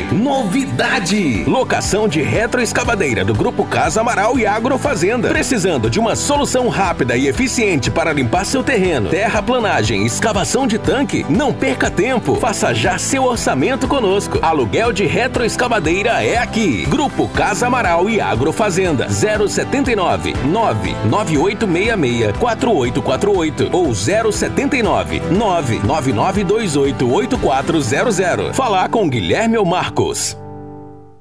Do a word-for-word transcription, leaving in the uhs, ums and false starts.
Novidade! Locação de retroescavadeira do Grupo Casa Amaral e Agrofazenda. Precisando de uma solução rápida e eficiente para limpar seu terreno, terraplanagem, escavação de tanque? Não perca tempo. Faça já seu orçamento conosco. Aluguel de retroescavadeira é aqui. Grupo Casa Amaral e Agrofazenda. zero setenta e nove, nove nove oito seis seis, quatro oito quatro oito ou zero setenta e nove, nove nove nove dois oito, oito quatro zero zero. Falar com Guilherme ou Marcos.